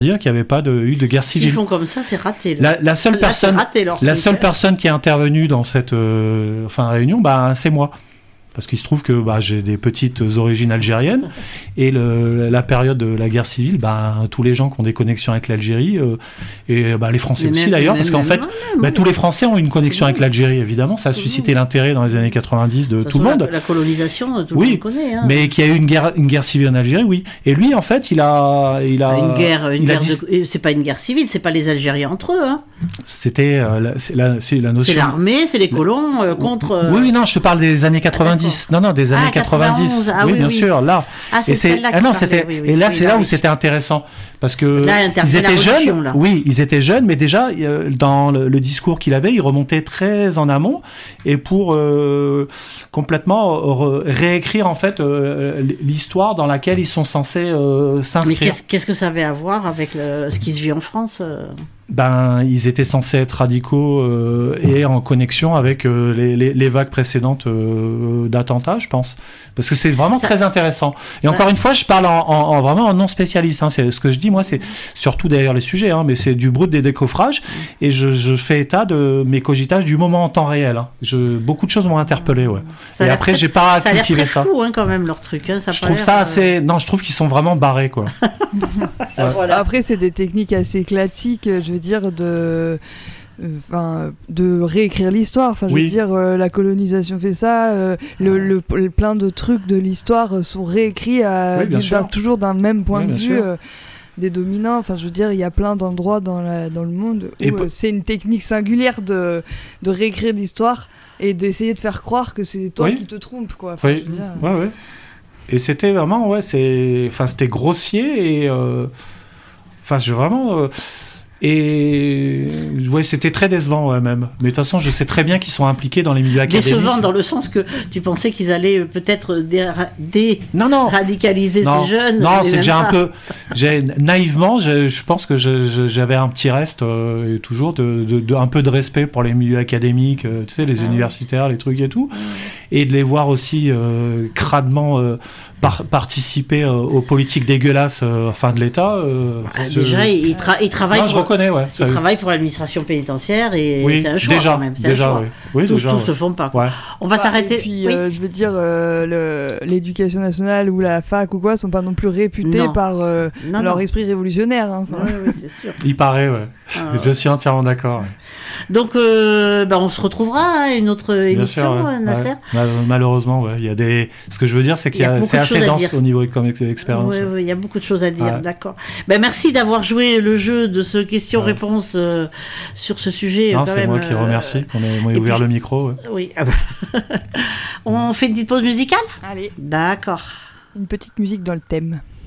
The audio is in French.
dire qu'il n'y avait pas eu de guerre civile. S'ils font comme ça, c'est raté. Là. La seule personne qui est intervenue dans cette réunion, c'est moi. Parce qu'il se trouve que j'ai des petites origines algériennes et la période de la guerre civile, tous les gens qui ont des connexions avec l'Algérie et les Français aussi d'ailleurs, parce qu'en fait tous les Français ont une connexion avec l'Algérie évidemment, ça a suscité l'intérêt dans les années 90 de tout le monde. La colonisation, tout le monde connaît. Hein. Mais qu'il y a eu une guerre civile en Algérie, oui. Et lui en fait, il a c'est pas une guerre civile, c'est pas les Algériens entre eux. Hein. C'était la notion. C'est l'armée, c'est les colons contre. Oui, non, je te parle des années 90. Non, des années 90. Oui, bien sûr, là. Et c'est là où c'était intéressant. Parce que là, ils étaient jeunes. Là. Oui, ils étaient jeunes, mais déjà, dans le discours qu'il avait, il remontait très en amont. Et pour complètement réécrire, en fait, l'histoire dans laquelle ils sont censés s'inscrire. Mais qu'est-ce que ça avait à voir avec ce qui se vit en France ils étaient censés être radicaux et en connexion avec les vagues précédentes d'attentats, je pense. Parce que c'est vraiment très intéressant. Et encore une fois, je parle vraiment en non spécialiste. Hein. C'est ce que je dis, moi, c'est surtout derrière les sujets, hein, mais c'est du brut des décoffrages. Et je fais état de mes cogitages du moment en temps réel. Hein. Beaucoup de choses m'ont interpellé, ouais. Et après, j'ai pas cultivé ça. Ça a l'air très flou, quand même, leur truc. Hein. Je trouve ça assez... Non, je trouve qu'ils sont vraiment barrés, quoi. Voilà. Après, c'est des techniques assez classiques, je veux dire, de réécrire l'histoire. Je veux dire, la colonisation fait ça, plein de trucs de l'histoire sont réécrits toujours d'un même point de vue. Des dominants, je veux dire, il y a plein d'endroits dans le monde où c'est une technique singulière de réécrire l'histoire et d'essayer de faire croire que c'est toi qui te trompes, quoi. Oui. Ouais. Et c'était vraiment, c'était grossier et c'était très décevant même. Mais de toute façon, je sais très bien qu'ils sont impliqués dans les milieux académiques. Décevant dans le sens que tu pensais qu'ils allaient peut-être radicaliser ces jeunes. Non, c'est déjà un peu... Naïvement, je pense que j'avais un petit reste toujours un peu de respect pour les milieux académiques, tu sais, les universitaires, les trucs et tout. Et de les voir aussi cradement... participer aux politiques dégueulasses de l'État. Déjà, il travaille. Non, je reconnais, il travaille pour l'administration pénitentiaire et c'est un choix quand même. Tous se font pas. Quoi. On va s'arrêter. Et puis, je veux dire, l'éducation nationale ou la fac ou quoi sont pas non plus réputés par leur esprit révolutionnaire. Hein, oui, c'est sûr. Il paraît, je suis entièrement d'accord. Ouais. Donc, on se retrouvera à une autre émission, sûr, Nasser. Malheureusement, il y a des. Ce que je veux dire, c'est c'est assez dense au niveau expérience. Oui, il y a beaucoup de choses à dire, d'accord. Merci d'avoir joué le jeu de ce question-réponse sur ce sujet. Non, c'est moi qui remercie qu'on ait ouvert le micro. Ouais. Oui. On fait une petite pause musicale ? Allez. D'accord. Une petite musique dans le thème.